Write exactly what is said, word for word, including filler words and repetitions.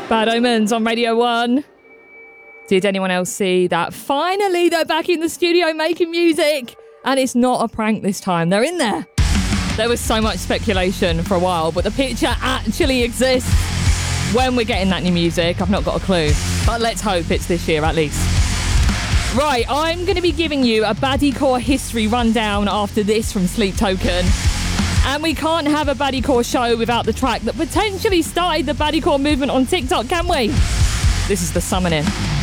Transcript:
Bad Omens on Radio one. Did anyone else see that? Finally, they're back in the studio making music. And it's not a prank this time. They're in there. There was so much speculation for a while, but the picture actually exists. When we're getting that new music, I've not got a clue. But let's hope it's this year at least. Right, I'm going to be giving you a Baddiecore history rundown after this from Sleep Token. And we can't have a Baddiecore show without the track that potentially started the Baddiecore movement on TikTok, can we? This is The Summoning.